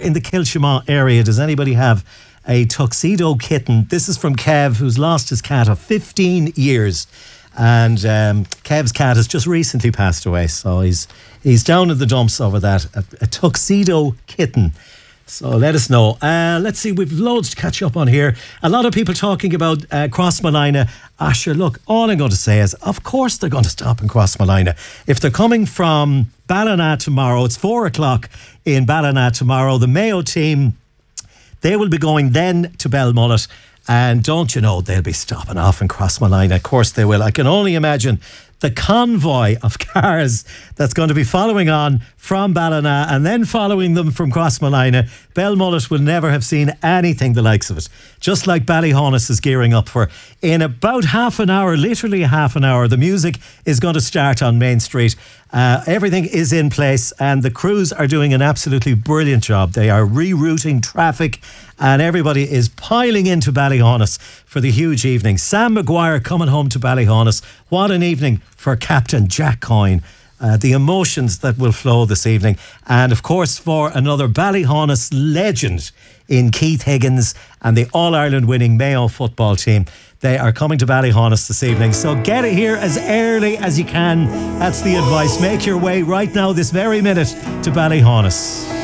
in the Kilshima area, does anybody have a tuxedo kitten? This is from Kev, who's lost his cat of 15 years. And Kev's cat has just recently passed away, so he's down in the dumps over that. A tuxedo kitten. So let us know. Let's see, we've loads to catch up on here. A lot of people talking about Crossmolina. Sure, look, all I'm going to say is, of course they're going to stop in Crossmolina. If they're coming from Ballina tomorrow, it's 4 o'clock in Ballina tomorrow. The Mayo team, they will be going then to Belmullet. And don't you know, they'll be stopping off in Crossmolina. Of course they will. I can only imagine the convoy of cars that's going to be following on from Ballina and then following them from Crossmolina. Belmullet will never have seen anything the likes of it. Just like Ballyhonus is gearing up for. In about half an hour, literally half an hour, the music is going to start on Main Street. Everything is in place and the crews are doing an absolutely brilliant job. They are rerouting traffic and everybody is piling into Ballyhonus for the huge evening. Sam Maguire coming home to Ballyhonus. What an evening for Captain Jack Coyne. The emotions that will flow this evening. And of course for another Ballyhonus legend in Keith Higgins and the All-Ireland winning Mayo football team. They are coming to Ballyhonus this evening. So get it here as early as you can. That's the advice. Make your way right now, this very minute, to Ballyhonus.